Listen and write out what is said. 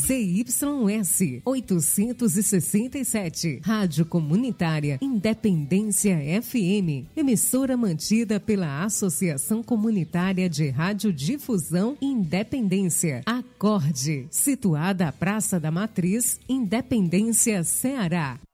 ZYS 867, Rádio Comunitária Independência FM, emissora mantida pela Associação Comunitária de Radiodifusão Independência, Acorde, situada à Praça da Matriz, Independência, Ceará.